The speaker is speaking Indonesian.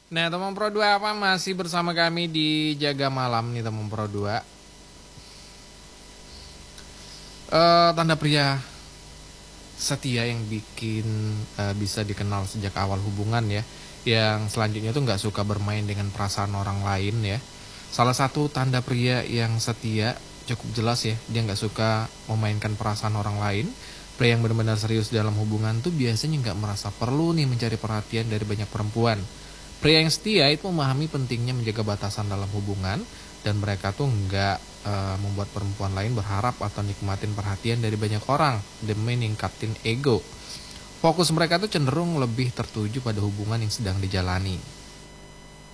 Nah, teman Pro 2 apa masih bersama kami di Jaga Malam nih teman Pro 2. Tanda pria setia yang bikin bisa dikenal sejak awal hubungan ya. Yang selanjutnya tuh nggak suka bermain dengan perasaan orang lain ya. Salah satu tanda pria yang setia cukup jelas ya. Dia nggak suka memainkan perasaan orang lain. Pria yang benar-benar serius dalam hubungan tuh biasanya nggak merasa perlu nih mencari perhatian dari banyak perempuan. Pria yang setia itu memahami pentingnya menjaga batasan dalam hubungan dan mereka tuh nggak membuat perempuan lain berharap atau nikmatin perhatian dari banyak orang demi ningkatin ego. Fokus mereka tuh cenderung lebih tertuju pada hubungan yang sedang dijalani.